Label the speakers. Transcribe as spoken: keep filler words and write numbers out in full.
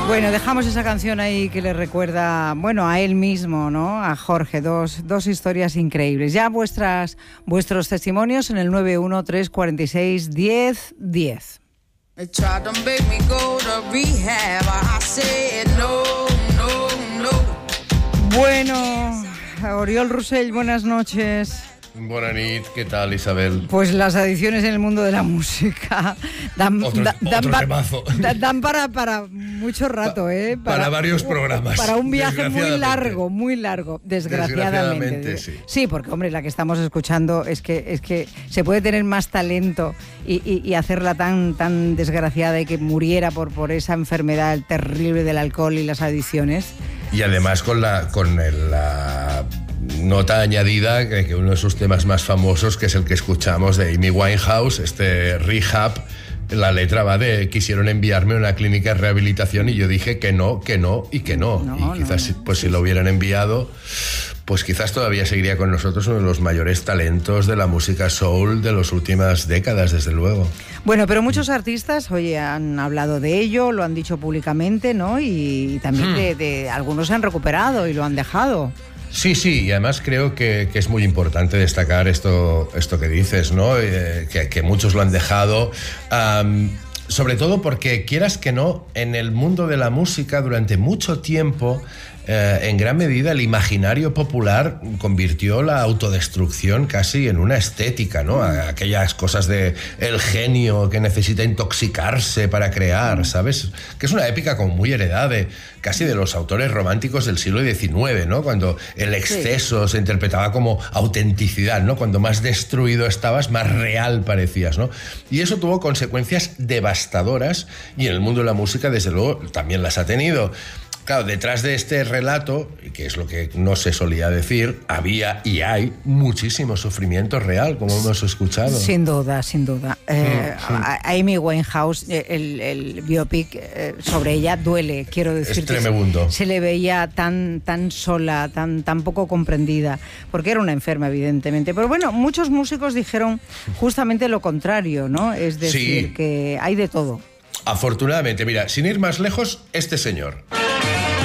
Speaker 1: Bueno, dejamos esa canción ahí que le recuerda, bueno, a él mismo, ¿no? A Jorge, dos, dos historias increíbles. Ya vuestras, vuestros testimonios en el nueve uno tres cuatro seis diez diez. Bueno, Oriol Rosell, buenas noches.
Speaker 2: Buenas noches, ¿qué tal, Isabel?
Speaker 1: Pues las adicciones en el mundo de la música dan,
Speaker 2: otro,
Speaker 1: da, dan,
Speaker 2: otro temazo.
Speaker 1: Dan, dan para, para mucho rato, ¿eh?
Speaker 2: Para, para varios programas.
Speaker 1: Para un viaje muy largo, muy largo, desgraciadamente.
Speaker 2: Desgraciadamente, sí.
Speaker 1: Sí, porque, hombre, la que estamos escuchando es que, es que se puede tener más talento y, y, y hacerla tan, tan desgraciada y que muriera por, por esa enfermedad terrible del alcohol y las adicciones.
Speaker 2: Y además con la... Con el, la... nota añadida que uno de sus temas más famosos, que es el que escuchamos de Amy Winehouse, este Rehab, la letra va de quisieron enviarme a una clínica de rehabilitación y yo dije que no, que no y que no.
Speaker 1: no
Speaker 2: y quizás
Speaker 1: no, no.
Speaker 2: pues si lo hubieran enviado, pues quizás todavía seguiría con nosotros uno de los mayores talentos de la música soul de las últimas décadas, desde luego.
Speaker 1: Bueno, pero muchos artistas, oye, han hablado de ello, lo han dicho públicamente, ¿no? Y, y también hmm. de, de algunos se han recuperado y lo han dejado.
Speaker 2: Sí, sí, y además creo que, que es muy importante destacar esto, esto que dices, ¿no? Eh, que, que muchos lo han dejado, um, sobre todo porque, quieras que no, en el mundo de la música durante mucho tiempo, eh, en gran medida el imaginario popular convirtió la autodestrucción casi en una estética, ¿no? Aquellas cosas de el genio que necesita intoxicarse para crear, ¿sabes? Que es una épica como muy heredada de casi de los autores románticos del siglo diecinueve, ¿no? Cuando el exceso sí. se interpretaba como autenticidad, ¿no? Cuando más destruido estabas, más real parecías, ¿no? Y eso tuvo consecuencias devastadoras y en el mundo de la música, desde luego, también las ha tenido. Claro, detrás de este relato, que es lo que no se solía decir, había y hay muchísimo sufrimiento real, como hemos escuchado.
Speaker 1: Sin duda, sin duda. Eh, sí, sí. Amy Winehouse, el, el biopic eh, sobre ella duele, quiero decir.
Speaker 2: Es tremendo.
Speaker 1: Se le veía tan, tan sola, tan, tan poco comprendida, porque era una enferma, evidentemente. Pero bueno, muchos músicos dijeron justamente lo contrario, ¿no? Es decir, sí. que hay de todo.
Speaker 2: Afortunadamente, mira, sin ir más lejos, este señor.